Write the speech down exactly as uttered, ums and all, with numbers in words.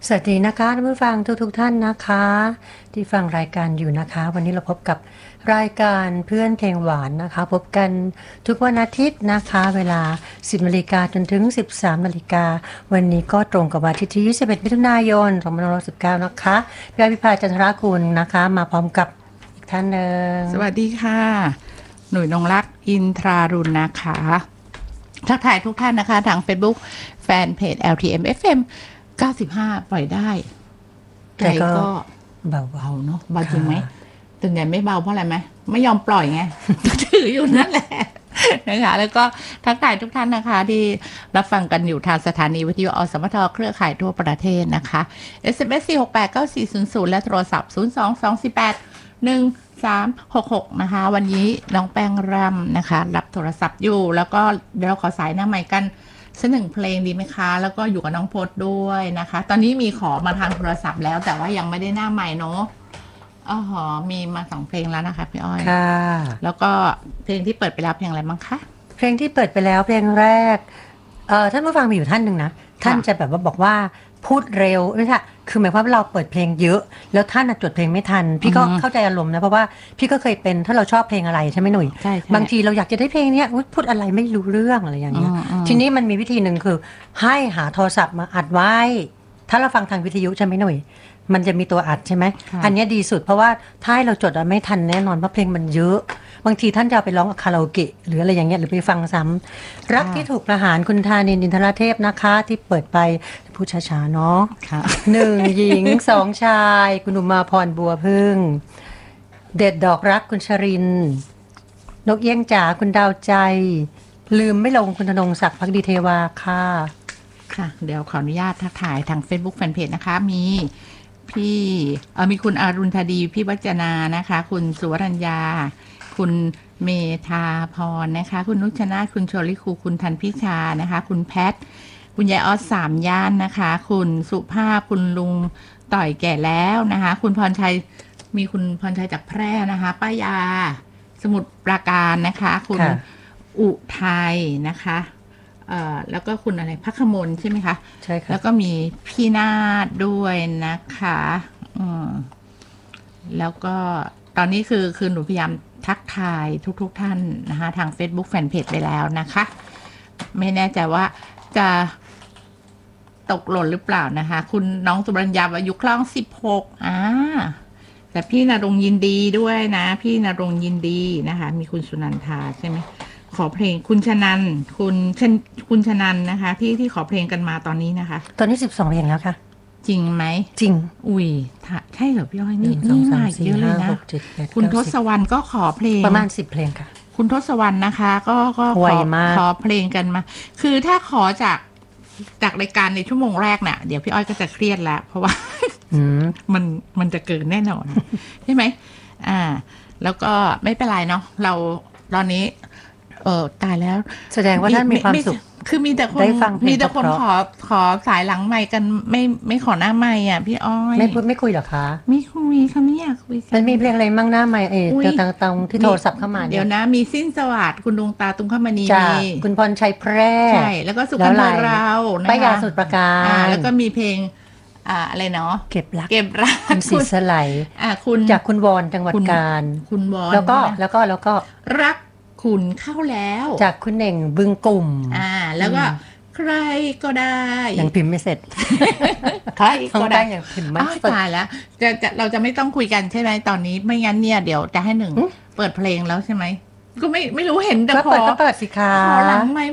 สวัสดีนะคะท่านผู้ฟังทุกๆทท่านนะคะที่ฟังรายการอยู่นะคะ วันนี้เราพบกับรายการเพื่อนเพลงหวานนะคะ พบกันทุกวันอาทิตย์นะคะ เวลา สิบนาฬิกาจนถึง สิบสามนาฬิกาวันนี้ก็ตรงกับวันอาทิตย์ที่ยี่สิบเอ็ดมิถุนายนสองพันห้าร้อยสิบเก้านะคะพี่อ้อยพิพาจันทรากุลนะคะ มาพร้อมกับอีกท่านหนึ่งสวัสดีค่ะหนุ่ยนงรักอินทรารุณนะคะทักทายทุกท่านนะคะทาง Facebook แฟนเพจ แอล ที เอ็ม เอฟ เอ็ม เก้าสิบห้าปล่อยได้ใจก็เบาๆเนาะเบาจริงไหมตึงใหญ่ไม่เบาเพราะอะไรไหมไม่ยอมปล่อยไง ถืออยู่นั่นแหละนะคะแล้วก็ทักทายทุกท่านนะคะที่รับฟังกันอยู่ทางสถานีวิทยุอสมทเครือข่ายทั่วประเทศนะคะ เอส เอ็ม เอส สี่ หก แปด เก้า สี่ ศูนย์ ศูนย์และโทรศัพท์ศูนย์ สอง สอง สี่ แปด หนึ่ง สาม หก หกนะคะวันนี้น้องแป้งรำนะคะรับโทรศัพท์อยู่แล้วก็เดี๋ยวเราขอสายหน้าใหม่กันสักหนึ่งเพลงดีไหมคะแล้วก็อยู่กับน้องพจน์ด้วยนะคะตอนนี้มีขอมาทางโทรศัพท์แล้วแต่ว่ายังไม่ได้หน้าใหม่เนาะอ๋อมีมาสองเพลงแล้วนะคะพี่อ้อยค่ะแล้วก็เพลงที่เปิดไปแล้วเพลงอะไรบ้างคะเพลงที่เปิดไปแล้วเพลงแรกเอ่อท่านผู้ฟังมีอยู่ท่านหนึ่งนะท่านจะแบบว่าบอกว่าพูดเร็วไม่ใช่คือหมายความว่าเราเปิดเพลงเยอะแล้วท่านจดเพลงไม่ทันพี่ก็เข้าใจอารมณ์นะเพราะว่าพี่ก็เคยเป็นถ้าเราชอบเพลงอะไรใช่ไหมหนุ่ยบางทีเราอยากจะได้เพลงนี้พูดอะไรไม่รู้เรื่องอะไรอย่างเงี้ยทีนี้มันมีวิธีหนึ่งคือให้หาโทรศัพท์มาอัดไว้ถ้าเราฟังทางวิทยุใช่ไหมหนุ่ยมันจะมีตัวอัดใช่ไหมอันนี้ดีสุดเพราะว่าถ้าเราจดไม่ทันแน่นอนเพราะเพลงมันเยอะบางทีท่านจะไปร้องคาราโอเกะหรืออะไรอย่างเงี้ยหรือไปฟังซ้ำรักที่ถูกประหารคุณธานินทร์อินทรเทพนะคะที่เปิดไปพูดช้าๆเนาะหนึ่งหญิงสองชายคุณอุมาพรบัวพึ่งเด็ดดอกรักคุณชรินนกเอี้ยงจ๋าคุณดาวใจลืมไม่ลงคุณธนงศักดิ์ภักดีเทวาค่ะค่ะเดี๋ยวขออนุญาตทักทายทาง Facebook Fanpage นะคะมีพี่เออมีคุณอารุณธดีพี่วัจนานะคะคุณสุวรัญญาคุณเมธาพรนะคะคุณนุชนาธคุณชลิคูคุณทันพิชานะคะคุณแพทคุณยายออสสามย่านนะคะคุณสุภาพคุณลุงต่อยแก่แล้วนะคะคุณพรชัยมีคุณพรชัยจากแพร่นะคะป้ายาสมุทรปราการนะคะคุณอุทัยนะคะเอ่อแล้วก็คุณอะไรพักขมลใช่ไหมคะใช่ค่ะแล้วก็มีพี่นาฏด้วยนะคะอืมแล้วก็ตอนนี้คือคือหนูพยายามทักทายทุกๆ ท่านนะคะทาง Facebook Fanpage ไปแล้วนะคะไม่แน่ใจว่าจะตกหล่นหรือเปล่านะคะคุณน้องสุบรัญญาอายุคล่องสิบหกอ่าแต่พี่นรงยินดีด้วยนะพี่นรงยินดีนะคะมีคุณสุนันทาใช่ไหมขอเพลงคุณชนันคุณชนคุณชนันนะคะที่ที่ขอเพลงกันมาตอนนี้นะคะตอนนี้สิบสองเพลงแล้วค่ะจริงไหมจริงอุ้ยใช่เหรอพี่อ้อยนี่นี่มาเยอะเลยนะคุณทศวรรณก็ขอเพลงประมาณสิบเพลงค่ะคุณทศวรรณนะคะก็ก็ขอขอเพลงกันมาคือถ้าขอจากจากรายการในชั่วโมงแรกเนี่ยเดี๋ยวพี่อ้อยก็จะเครียดแล้วเพราะว่ามันมันจะเกินแน่นอนใช่ไหมอ่าแล้วก็ไม่เป็นไรเนาะเราตอนนี้เออตายแล้วแสดงว่าท่านมีความสุขคือมีแต่คนมีแต่คนขอขอสายหลังไมค์กันไม่ไม่ขอหน้าไมค์อ่ะพี่อ้อยไม่พูดไม่คุยหรอคะไม่คุยค่ะไม่อยากคุยมันมีเพลงอะไรมั่งหน้าไมค์เออตรงตรงที่โทรศัพท์เข้ามาเดี๋ยวนะมีสิ้นสวัสดิ์คุณดวงตาตุงขมณีมีคุณพรชัยแพร่ใช่แล้วก็สุขภาพเราป้ายาสุดประการแล้วก็มีเพลงอ่าอะไรเนาะเก็บรักเก็บรักคุณศรีสไลอ่าคุณจากคุณวอนจังหวัดกาญคุณวอนแล้วก็แล้วก็แล้วก็รักคุณเข้าแล้วจากคุณเน่งบึงกลุ่มอ่าแล้วก็ใครก็ได้ยังพิมพ์ไม่เสร็จใครก็ได้ยังพิมพ์ไม่เสร็จตายแล้วจะจะเราจะไม่ต้องคุยกันใช่ไหมตอนนี้ไม่งั้นเนี่ยเดี๋ยวจะให้หนึ่งเปิดเพลงแล้วใช่ไหมก็ไม่ไม่รู้เห็นแต่ขอก็เปิดสิคะขอหลังไม่